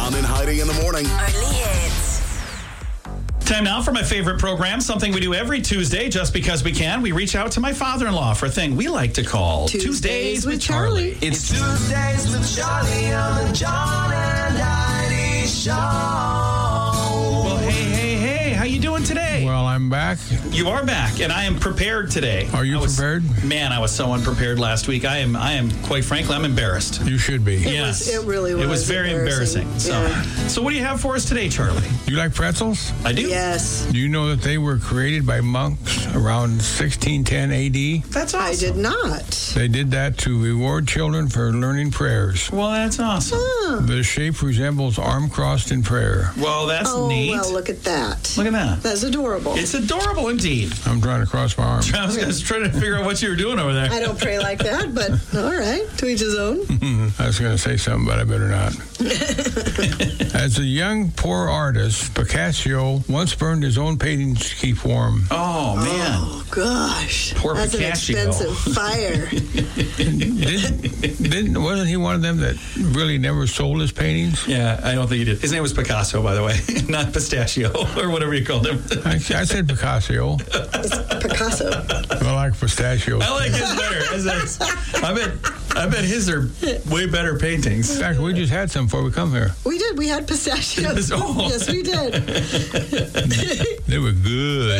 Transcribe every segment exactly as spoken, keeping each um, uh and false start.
John and Heidi in the morning. Only hits. Time now for my favorite program, something we do every Tuesday just because we can. We reach out to my father-in-law for a thing we like to call Tuesdays, Tuesdays with, with Charlie. Charlie. It's Tuesdays with Charlie on the John and Heidi Show. Well, hey, hey, hey, how you doing today? Well, I'm back. You are back, and I am prepared today. Are you I was- prepared? Man, I was so unprepared last week. I am, I am, quite frankly, I'm embarrassed. You should be. It Yes. was- it really It was was very embarrassing. embarrassing. So, Yeah. so what do you have for us today, Charlie? You like pretzels? I do. Yes. Do you know that they were created by monks around sixteen ten A D? That's awesome. I did not. They did that to reward children for learning prayers. Well, that's awesome. Huh. The shape resembles arm crossed in prayer. Well, that's Oh, neat. well, look at that. Look at that. That's adorable. It's adorable indeed. I'm trying to cross my arm. I was just trying to figure out what you were doing over there. I don't pray like that, but all right. To each his own. I was going to say something, but I better not. As a young, poor artist, Picasso once burned his own paintings to keep warm. Oh, man. Oh, gosh. Poor That's Picasso. an expensive fire. Didn't, didn't, wasn't he one of them that really never sold his paintings? Yeah, I don't think he did. His name was Picasso, by the way, not Pistachio or whatever you called him. I, I said Picasso. It's Picasso. I like pistachios. I like his better. His- I bet, I bet his are way better paintings. In fact, we just had some before we come here. We did. We had pistachios. Oh. Yes, we did. They were good.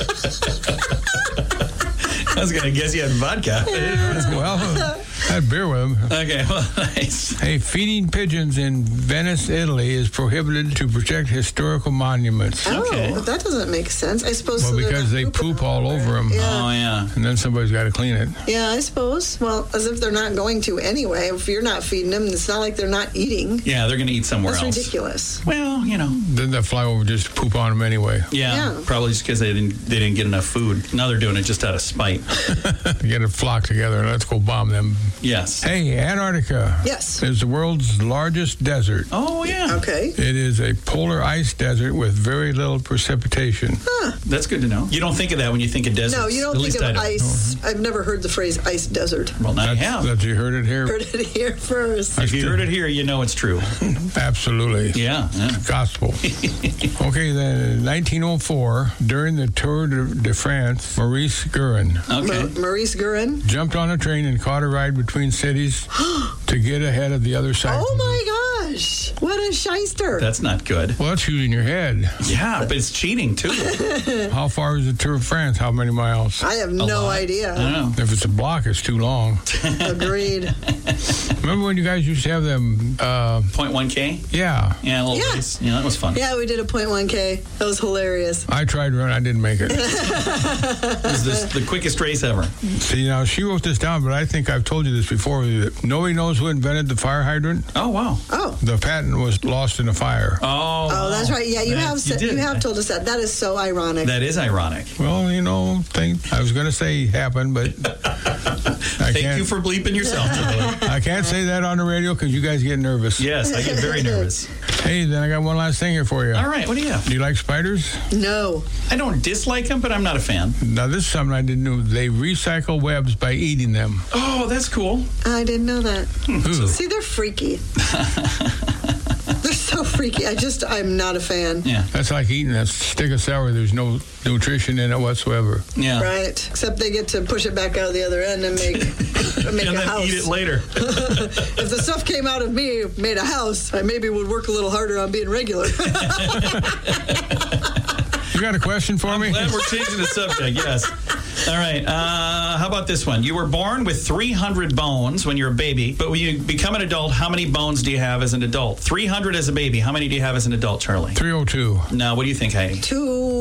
I was going to guess you had vodka. Well, I had beer with them. Okay, well, nice. Hey, feeding pigeons in Venice, Italy is prohibited to protect historical monuments. Okay. Oh, that doesn't make sense. I suppose. Well, so they're because not they pooping poop all over them. Yeah. Oh, yeah. And then somebody's got to clean it. Yeah, I suppose. Well, as if they're not going to anyway. If you're not feeding them, it's not like they're not eating. Yeah, they're going to eat somewhere That's else. ridiculous. Well, you know. Then they fly over just poop on them anyway. Yeah, Yeah. probably just because they didn't they didn't get enough food. Now they're doing it just out of spite. Get a flock together and let's go bomb them. Yes. Hey, Antarctica Yes. is the world's largest desert. Oh, yeah. Okay. It is a polar ice desert with very little precipitation. That's good to know. You don't think of that when you think of deserts. No, you don't At think least of I don't. ice. I've never heard the phrase ice desert. Well, now you That's, have. that you heard it here. Heard it here first. If you heard it here, you know it's true. Absolutely. Yeah. yeah. Gospel. Okay, then in nineteen oh four, during the Tour de, de France, Maurice Guerin Okay. Ma- Maurice Guerin. jumped on a train and caught a ride between cities to get ahead of the other side. Oh my gosh! What a shyster! That's not good. Well, that's using your head. Yeah, but it's cheating too. How far is the Tour de France? How many miles? I have A no lot. I idea. don't know. If it's a block, it's too long. Agreed. Remember when you guys used to have them? Uh, Point one K? yeah. Yeah, a little Yeah. race. Yeah, that was fun. Yeah, we did a point one K. That was hilarious. I tried to run. I didn't make it. It was this, the quickest race ever. See, now she wrote this down, but I think I've told you this before. That nobody knows who invented the fire hydrant. Oh, wow. Oh. The patent was lost in a fire. Oh, Oh, that's right. Yeah, you That- have said, you, did. have told us that. That is so ironic. That is ironic. Well, you know, think I was going to say happened, but I Thank can't. you for bleeping yourself, Charlie. I can't say that on the radio because you guys get nervous. Yes, I get very nervous. Hey, then I got one last thing here for you. All right, what do you have? Do you like spiders? No. I don't dislike them, but I'm not a fan. Now, this is something I didn't know. They recycle webs by eating them. Oh, that's cool. I didn't know that. Ooh. See, they're freaky. They're so freaky. I just, I'm not a fan. Yeah, That's like eating a stick of celery. There's no nutrition in it whatsoever. yeah. Right. Except they get to push it back out the other end and make, make And a then house. eat it later. If the stuff came out of me, made a house, I maybe would work a little harder on being regular. You got a question for me? Glad we're changing the subject, yes. All right. Uh, how about this one? You were born with three hundred bones when you're a baby, but when you become an adult, how many bones do you have as an adult? three hundred as a baby. How many do you have as an adult, Charlie? three oh two. Now, what do you think, Heidi? Two.